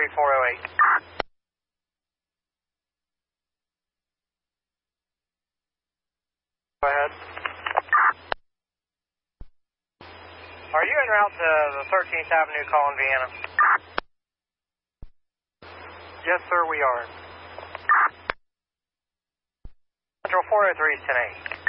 408. Go ahead. Are you en route to the 13th Avenue call in Vienna? Yes, sir, we are. Central 403 is 10-8.